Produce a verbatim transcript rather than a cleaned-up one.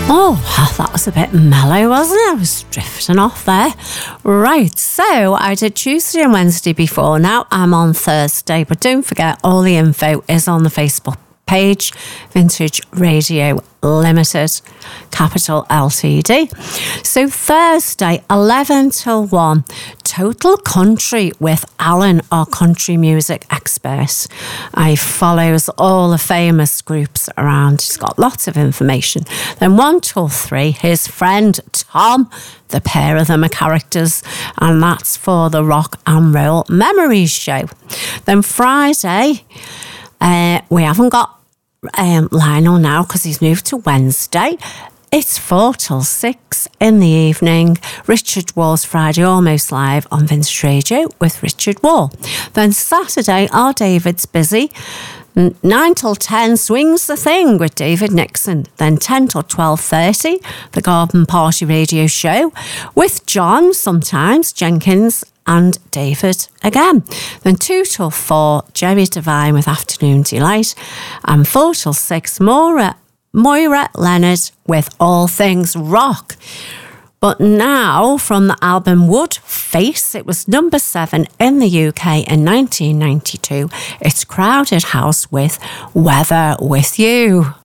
Oh, that was a bit mellow, wasn't it? I was drifting off there. Right, so I did Tuesday and Wednesday before. Now I'm on Thursday, but don't forget, all the info is on the Facebook page, Vintage Radio Limited, capital L T D. So Thursday, eleven till one, Total Country with Alan, our country music expert. I follows all the famous groups around. He's got lots of information. Then one till three, his friend Tom, the pair of them are characters, and that's for the Rock and Roll Memories show. Then Friday, uh, we haven't got Um, Lionel now because he's moved to Wednesday. It's four till six in the evening. Richard Wall's Friday Almost Live on Vintage Radio with Richard Wall. Then Saturday, our David's busy. nine till ten, Swings the Thing with David Nixon. Then ten till twelve thirty, the Garden Party Radio Show with John, sometimes Jenkins, and David again. Then two till four, Jerry Devine with Afternoon Delight. And four till six, Moira, Moira Leonard with All Things Rock. But now, from the album Wood Face, it was number seven in the U K in nineteen ninety-two. It's Crowded House with Weather With You.